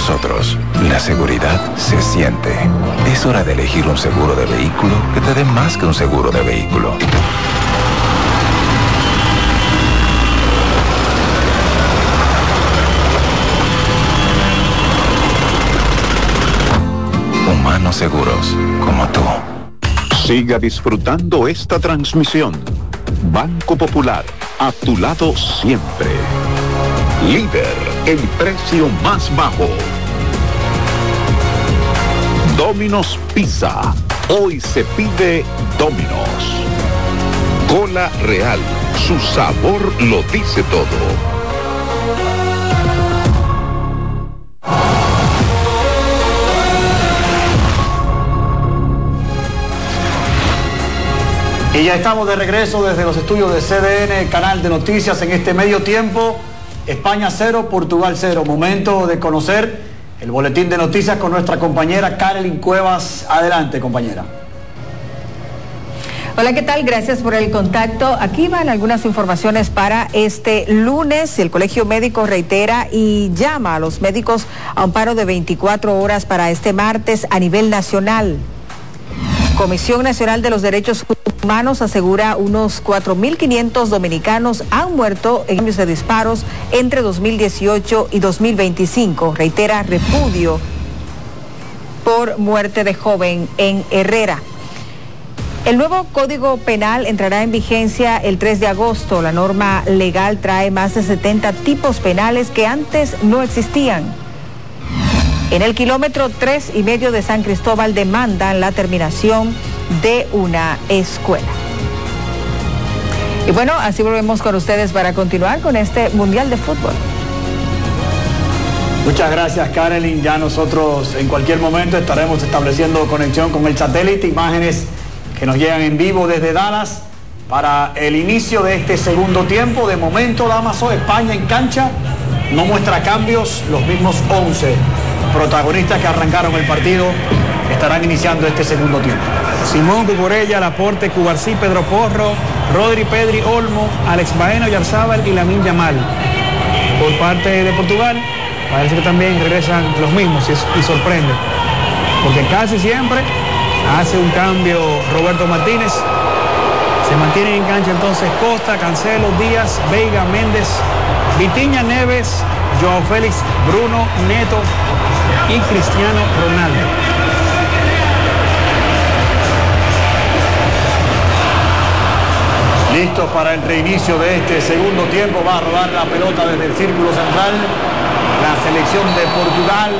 nosotros, la seguridad se siente. Es hora de elegir un seguro de vehículo que te dé más que un seguro de vehículo. Humanos seguros, como tú. Siga disfrutando esta transmisión. Banco Popular, a tu lado siempre. Líder en precio más bajo. Domino's Pizza. Hoy se pide Domino's. Cola Real. Su sabor lo dice todo. Y ya estamos de regreso desde los estudios de CDN, canal de noticias, en este medio tiempo. España 0, Portugal 0. Momento de conocer el boletín de noticias con nuestra compañera Karelyn Cuevas. Adelante, compañera. Hola, ¿qué tal? Gracias por el contacto. Aquí van algunas informaciones para este lunes. El Colegio Médico reitera y llama a los médicos a un paro de 24 horas para este martes a nivel nacional. Comisión Nacional de los Derechos Humanos asegura unos 4.500 dominicanos han muerto en cambios de disparos entre 2018 y 2025. Reitera repudio por muerte de joven en Herrera. El nuevo Código Penal entrará en vigencia el 3 de agosto. La norma legal trae más de 70 tipos penales que antes no existían. En el kilómetro 3,5 de San Cristóbal demandan la terminación de una escuela. Y bueno, así volvemos con ustedes para continuar con este Mundial de Fútbol. Muchas gracias, Karelyn. Ya nosotros en cualquier momento estaremos estableciendo conexión con el satélite, imágenes que nos llegan en vivo desde Dallas para el inicio de este segundo tiempo. De momento, Damaso, España en cancha, no muestra cambios, los mismos 11 protagonistas que arrancaron el partido estarán iniciando este segundo tiempo. Simón Cucurella, Laporte, Cubarsí, Pedro Porro, Rodri, Pedri, Olmo, Alex Baena, Yarzábal y Lamine Yamal. Por parte de Portugal, parece que también regresan los mismos y sorprende, porque casi siempre hace un cambio Roberto Martínez. Se mantienen en cancha entonces Costa, Cancelo, Díaz, Veiga, Méndez, Vitinha, Neves, Joao Félix, Bruno, Neto y Cristiano Ronaldo. Listos para el reinicio de este segundo tiempo. Va a rodar la pelota desde el círculo central la selección de Portugal.